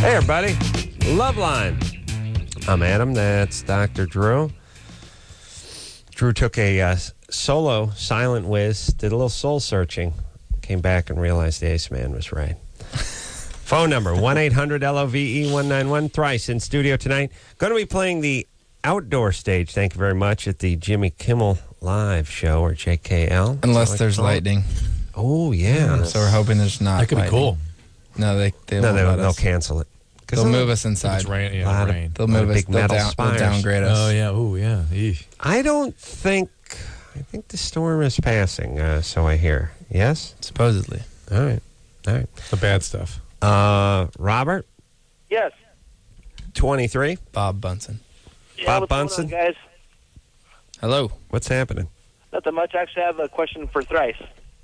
Hey, everybody. Loveline. I'm Adam. That's Dr. Drew. Drew took a solo silent whiz, did a little soul searching, came back and realized the Ace Man was right. Phone number, 1-800-LOVE-191. Thrice in studio tonight. Going to be playing the outdoor stage, thank you very much, at the Jimmy Kimmel Live show, or JKL. Unless there's lightning. Oh, yeah. So we're hoping there's not That could lightning. be cool. No, they'll cancel it. They'll move us inside. It's rain. Yeah, rain. They'll move us. They'll downgrade us. Oh, yeah. Oh, yeah. Eesh. I think the storm is passing, so I hear. Yes? Supposedly. All right. The bad stuff. Robert? Yes. 23. Bob Bunsen. Yeah, Bob what's going Bunsen? on, guys? Hello. What's happening? Nothing much. Actually, I have a question for Thrice.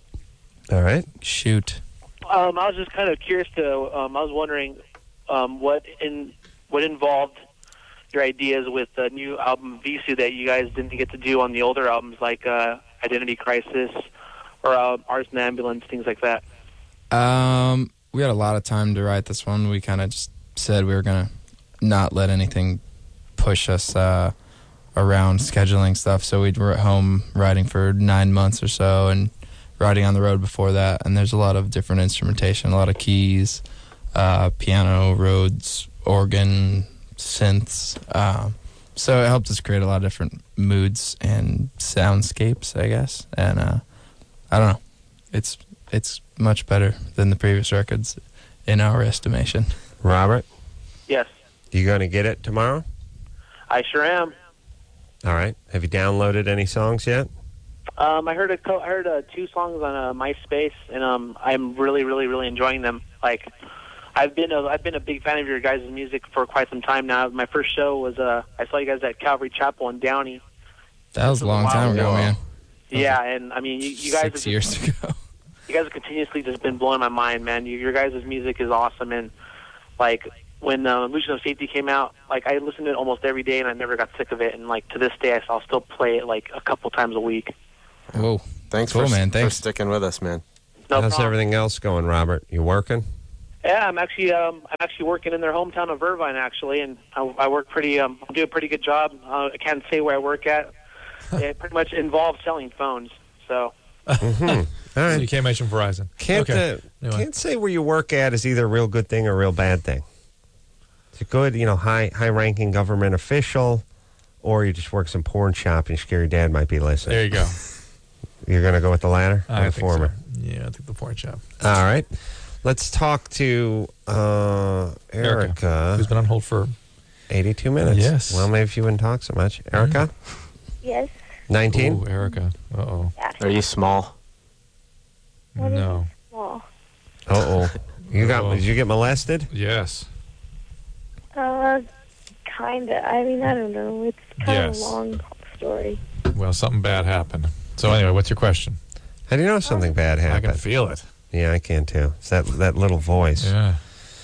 All right. Shoot. I was just kind of curious to. I was wondering what involved your ideas with the new album Visu that you guys didn't get to do on the older albums, like Identity Crisis or Arson Ambulance, things like that. We had a lot of time to write this one. We kind of just said we were gonna not let anything push us around scheduling stuff. So we were at home writing for 9 months or so, and writing on the road before that. And there's a lot of different instrumentation, a lot of keys, piano, Rhodes, organ, synths. So it helped us create a lot of different moods and soundscapes, I guess. And I don't know, it's much better than the previous records in our estimation. Robert? Yes. You going to get it tomorrow? I sure am. All right. Have you downloaded any songs yet? I heard 2 songs on MySpace, and I'm really, really, really enjoying them. Like, I've been a big fan of your guys' music for quite some time now. My first show was I saw you guys at Calvary Chapel in Downey. That was a long time ago, man. Yeah, and I mean, you guys 6 years ago. You guys have continuously just been blowing my mind, man. Your guys' music is awesome, and like when Illusion of Safety came out, like I listened to it almost every day, and I never got sick of it. And like to this day, I'll still play it like a couple times a week. Whoa, Thanks, cool, man. for Thanks. sticking with us, man. No How's problem. everything else going, Robert? You working? Yeah, I'm actually working in their hometown of Irvine, actually, and I work pretty. I do a pretty good job. I can't say where I work at. It pretty much involves selling phones. So. Mm-hmm. All right. So you can't mention Verizon. Can't say where you work at is either a real good thing or a real bad thing. It's a good, high-ranking government official, or you just work some porn shop and you're scared your dad might be listening. There you go. You're going to go with the latter or I the think former? so. Yeah, I think the porn shop. All right. Let's talk to Erica. Who's been on hold for 82 minutes. Yes. Well, maybe if you wouldn't talk so much. Erica? Yes. 19? Ooh, Erica. Uh-oh. Yeah. Are you small? No. Well, Uh-oh. Uh-oh. Did you get molested? Yes. kinda. I mean, I don't know. It's kind of Yes. a long story. Well, something bad happened. So anyway, what's your question? How do you know something bad I happened? can feel it. Yeah, I can too. It's that little voice. Yeah.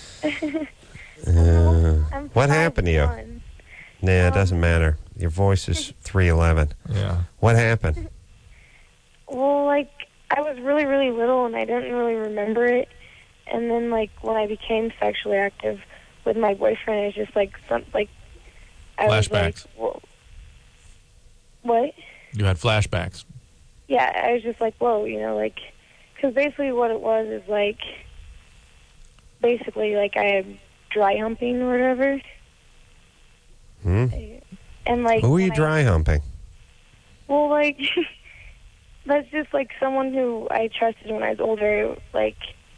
I'm What happened to you? 5'1". Nah, it doesn't matter. Your voice is 311. Yeah. What happened? Well, like, I was really, really little, and I didn't really remember it. And then, like, when I became sexually active with my boyfriend, it's just, like, I was like, Flashbacks. whoa. What? You had flashbacks. Yeah, I was just like, whoa, like, because basically what it was is, like, I had dry humping or whatever. Hmm? And, like, Who are you when dry humping? Well, like, that's just, like, someone who I trusted when I was older, like,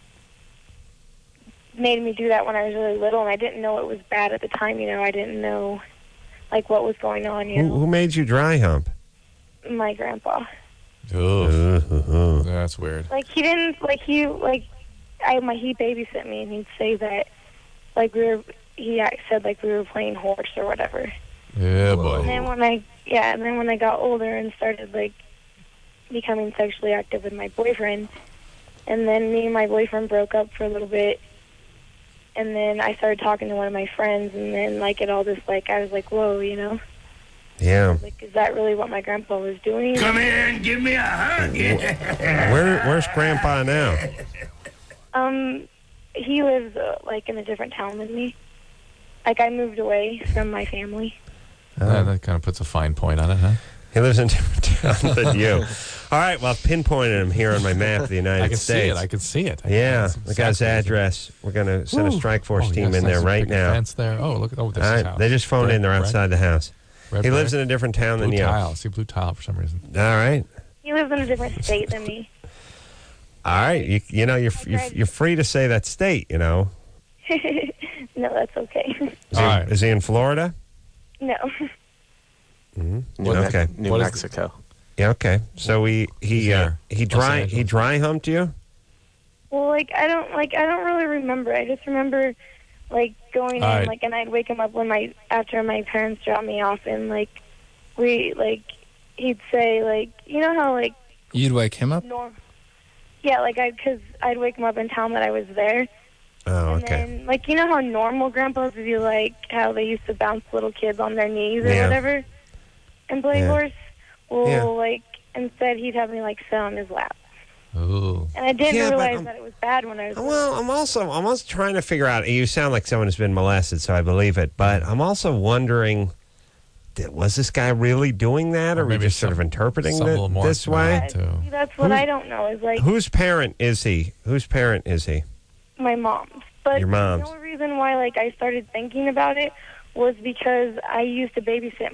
made me do that when I was really little, and I didn't know it was bad at the time, I didn't know, like, what was going on, Who made you dry hump? My grandpa. Ugh. That's weird. Like, he didn't, he babysit me, and he'd say that, like, he said, like, we were playing horse or whatever. Yeah, boy. And then when I got older and started, like, becoming sexually active with my boyfriend, and then me and my boyfriend broke up for a little bit, and then I started talking to one of my friends, and then, like, it all just, like, I was like, whoa, Yeah. Like, is that really what my grandpa was doing? Come here and give me a hug. Where's Grandpa now? he lives like in a different town than me. Like I moved away from my family. That kind of puts a fine point on it, huh? He lives in a different town than you. All right, well, I've pinpointed him here on my map of the United I can States. see it. I can see it. Yeah, That's the guy's exactly- address. We're going to send a strike force Oh, team yes, in there nice right big now. Fence there. Oh, look. Oh, this All is right, house. they just phoned in. They're Red, outside the house. red He lives brick. in a different town blue than you. tile. See blue tile for some reason. All right. He lives in a different state than me. All right. You know, you're free to say that state, you know. No, that's okay. All right. Is he in Florida? No. Okay. New What is Mexico. Yeah, okay. So he there. dry Los Angeles. humped you? Well, like I don't really remember. I just remember like going in, All right. like, and I'd wake him up after my parents dropped me off, and like he'd say like, you know how like You'd wake him up? yeah, like because I'd wake him up and tell him that I was there. Oh, And okay. then, like, you know how normal grandpas would do, like, how they used to bounce little kids on their knees or Yeah. whatever and play Yeah. horse? Well, Yeah. like, instead he'd have me, like, sit on his lap. Ooh. And I didn't Yeah, but, realize that it was bad when I was Well, I'm also trying to figure out. You sound like someone who's been molested, so I believe it. But I'm also wondering, was this guy really doing that, or Or are we maybe just sort of some- interpreting some it little more this to it. way? Yeah, too. see, that's what I don't know. Is like Whose parent is he? Whose parent is he? my mom's. But Your mom's. the only reason why, like, I started thinking about it was because I used to babysit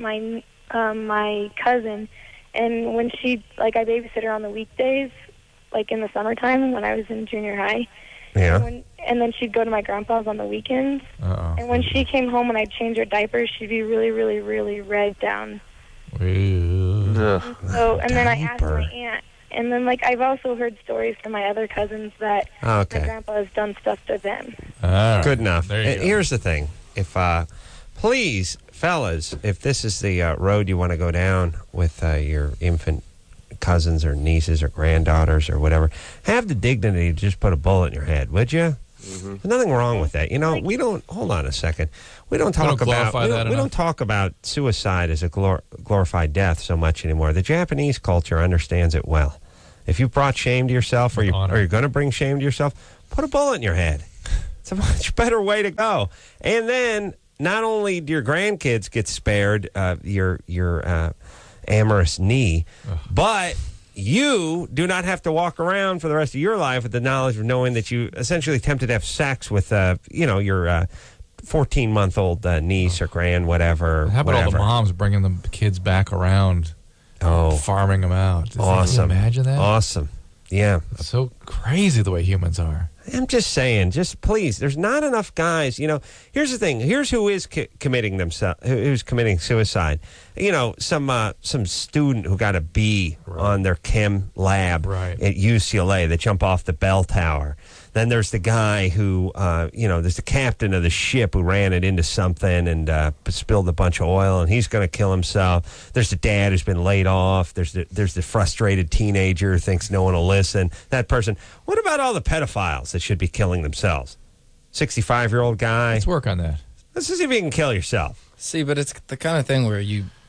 my cousin, and when I babysit her on the weekdays, like in the summertime when I was in junior high. Yeah. And then she'd go to my grandpa's on the weekends. Uh-oh. And when she came home and I'd change her diapers, she'd be really, really, really red down. Ooh. Ugh. So, and then I asked Diaper. my aunt. And then, like, I've also heard stories from my other cousins that my Okay. grandpa has done stuff to them. All right. Good enough. There you And go. here's the thing: if please, fellas, if this is the road you want to go down with your infant cousins or nieces or granddaughters or whatever, have the dignity to just put a bullet in your head, would you? There's nothing wrong with that. You know, we don't. Hold on a second. We don't talk about. glorify that We don't enough. talk about suicide as a glorified death so much anymore. The Japanese culture understands it well. If you brought shame to yourself, or you're going to bring shame to yourself, put a bullet in your head. It's a much better way to go. And then not only do your grandkids get spared your amorous knee, but you do not have to walk around for the rest of your life with the knowledge of knowing that you essentially attempted to have sex with your 14-month-old niece or grand, whatever. How about all the whatever. moms bringing the kids back around, farming them out? Can you Awesome. imagine that? Awesome. Yeah. It's so crazy the way humans are. I'm just saying, just please, there's not enough guys. You know, here's the thing. Here's who is committing themselves, who's committing suicide. You know, some student who got a B on their chem lab Right. at UCLA. They jump off the bell tower. Then there's the guy who, there's the captain of the ship who ran it into something and spilled a bunch of oil, and he's going to kill himself. There's the dad who's been laid off. There's the frustrated teenager who thinks no one will listen. That person. What about all the pedophiles that should be killing themselves? 65-year-old guy. Let's work on that. Let's see if you can kill yourself. See, but it's the kind of thing where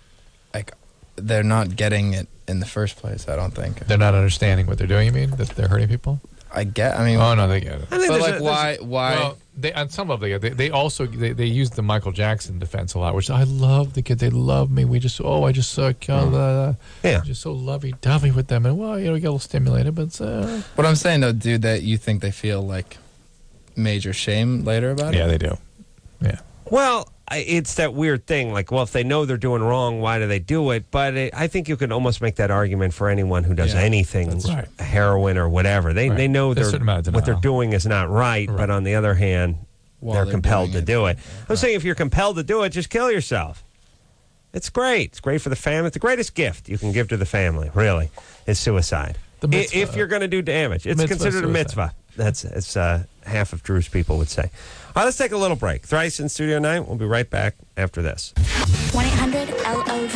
they're not getting it in the first place, I don't think. They're not understanding what they're doing, you mean? That they're hurting people? Oh, no, they get it. I think But, there's like, a- why? Well, on some level, they also use the Michael Jackson defense a lot, which I love the kids. They love me. I just Yeah. just so lovey-dovey with them, and well, you get a little stimulated, but What I'm saying, though, dude, that you think they feel, like, major shame later about it? yeah, they do. Yeah, Well, it's that weird thing. Like, well, if they know they're doing wrong, why do they do it? But I think you can almost make that argument for anyone who does Yeah, anything, that's right. heroin or whatever. They know There's a certain amount of what they're denial. doing is not right, but on the other hand, While they're they're compelled to doing do it. it. I'm saying if you're compelled to do it, just kill yourself. It's great. It's great for the family. It's the greatest gift you can give to the family, really, is suicide. The mitzvah. If you're going to do damage. It's Mitzvah considered a suicide. mitzvah. It's half of Drew's people would say. All right, let's take a little break. Thrice in Studio 9. We'll be right back after this. 1-800-LO